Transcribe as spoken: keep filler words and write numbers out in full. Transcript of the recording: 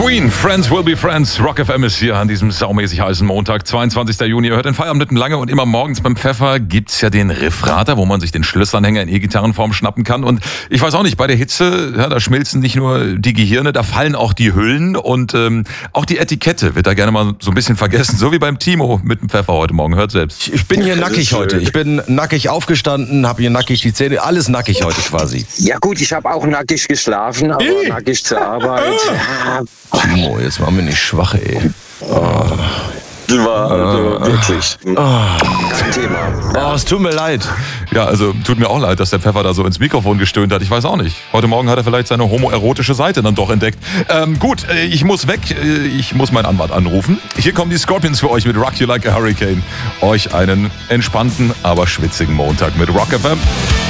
Queen, Friends will be friends. Rock F M ist hier an diesem saumäßig heißen Montag, zweiundzwanzigsten Juni. Ihr hört den Feierabend mitten lange und immer morgens beim Pfeffer gibt's ja den Riffrater, wo man sich den Schlüsselanhänger in E-Gitarrenform schnappen kann. Und ich weiß auch nicht, bei der Hitze, ja, da schmilzen nicht nur die Gehirne, da fallen auch die Hüllen und ähm, auch die Etikette wird da gerne mal so ein bisschen vergessen. So wie beim Timo mit dem Pfeffer heute Morgen. Hört selbst. Ich bin hier nackig heute. Ich bin nackig aufgestanden, habe hier nackig die Zähne, alles nackig heute quasi. Ja gut, ich habe auch nackig geschlafen, aber Ih. nackig zur Arbeit. Timo, jetzt machen wir nicht schwach, ey. Oh. Das war also wirklich kein Thema. Oh, es tut mir leid. Ja, also tut mir auch leid, dass der Pfeffer da so ins Mikrofon gestöhnt hat. Ich weiß auch nicht. Heute Morgen hat er vielleicht seine homoerotische Seite dann doch entdeckt. Ähm, gut, äh, ich muss weg. Äh, ich muss meinen Anwalt anrufen. Hier kommen die Scorpions für euch mit Rock You Like a Hurricane. Euch einen entspannten, aber schwitzigen Montag mit Rock F M.